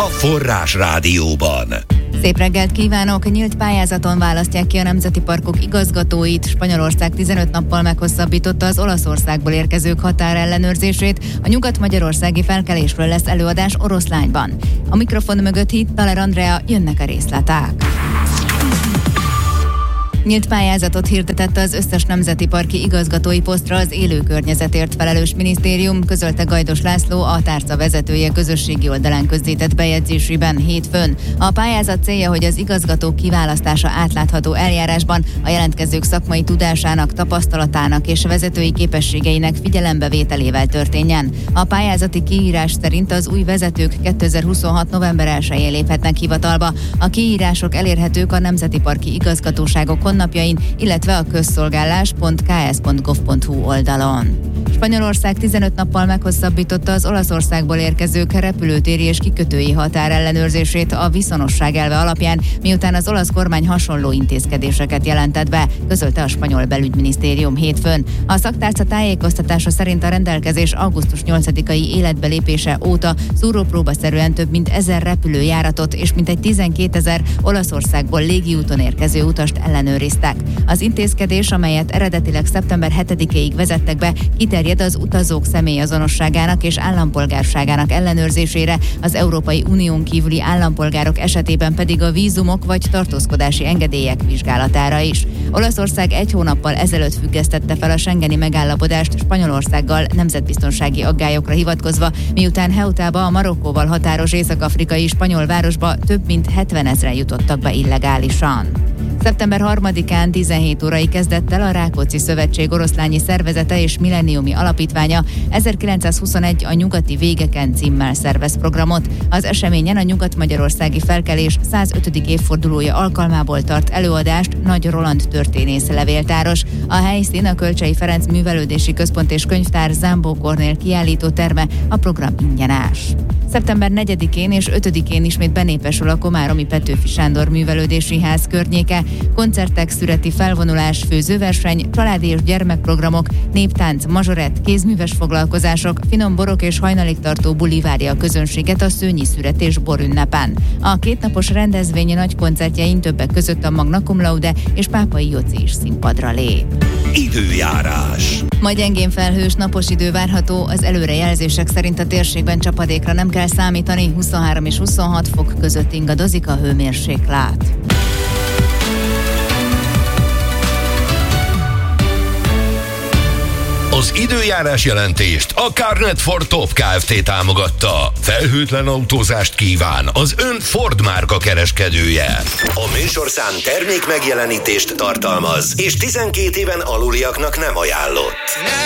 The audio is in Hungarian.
Forrás Rádióban. Szép reggelt kívánok! Nyílt pályázaton választják ki a nemzeti parkok igazgatóit. Spanyolország 15 nappal meghosszabbította az Olaszországból érkezők határellenőrzését. A nyugat-magyarországi felkelésről lesz előadás Oroszlányban. A mikrofon mögött Hittaler Andrea, jönnek a részletek. Nyílt pályázatot hirdetett az összes nemzeti parki igazgatói posztra az élő környezetért felelős minisztérium, közölte Gajdos László, a tárca vezetője közösségi oldalán közzétett bejegyzésében hétfőn. A pályázat célja, hogy az igazgatók kiválasztása átlátható eljárásban a jelentkezők szakmai tudásának, tapasztalatának és vezetői képességeinek figyelembevételével történjen. A pályázati kiírás szerint az új vezetők 2026. november 1-én léphetnek hivatalba. A kiírások elérhetők a nemzeti parki igazgatóságok honlapjain, illetve a közszolgálás.ks.gov.hu oldalon. Spanyolország 15 nappal meghosszabbította az Olaszországból érkezők repülőtéri és kikötői határellenőrzését a viszonosság elve alapján, miután az olasz kormány hasonló intézkedéseket jelentett be, közölte a spanyol belügyminisztérium hétfőn. A szaktárca tájékoztatása szerint a rendelkezés augusztus 8-ai életbelépése óta szúrópróbaszerűen több mint 1000 repülőjáratot és mintegy 12 000 Olaszországból légiúton érkező utast ellenőriztek. Az intézkedés, amelyet eredetileg szeptember 7-ig vezettek be, kiterjed az utazók személyazonosságának és állampolgárságának ellenőrzésére, az Európai Unión kívüli állampolgárok esetében pedig a vízumok vagy tartózkodási engedélyek vizsgálatára is. Olaszország 1 hónappal ezelőtt függesztette fel a schengeni megállapodást Spanyolországgal nemzetbiztonsági aggályokra hivatkozva, miután Ceutába, a Marokkóval határos észak-afrikai spanyol városba több mint 70 000 jutottak be illegálisan. Szeptember 3-án 17 órai kezdett el a Rákóczi Szövetség oroszlányi szervezete és milleniumi alapítványa 1921 a nyugati végeken címmel szervez programot. Az eseményen a nyugat-magyarországi felkelés 105. évfordulója alkalmából tart előadást Nagy Roland történész levéltáros. A helyszín a Kölcsey Ferenc Művelődési Központ és Könyvtár Zámbó Kornél kiállító terme, a program ingyenes. Szeptember 4-én és 5-én ismét benépesül a komáromi Petőfi Sándor Művelődési Ház környéke. Koncertek, szüreti felvonulás, főzőverseny, családi és gyermekprogramok, néptánc, mazsorett, kézműves foglalkozások, finom borok és hajnalig tartó buli várja a közönséget a Szőnyi Szüret és borünnepen. A kétnapos rendezvény nagy koncertjein többek között a Magna Cum Laude és Pápai Jóci is színpadra lép. Időjárás. Ma gyengén felhős, napos idő várható, az előrejelzések szerint a térségben csapadékra nem kell számítani, 23 és 26 fok között ingadozik a hőmérséklet. Az időjárás jelentést a Carnet for Top Kft. Támogatta. Felhőtlen autózást kíván az ön Ford márka kereskedője. A műsorszám termék megjelenítést tartalmaz, és 12 éven aluliaknak nem ajánlott.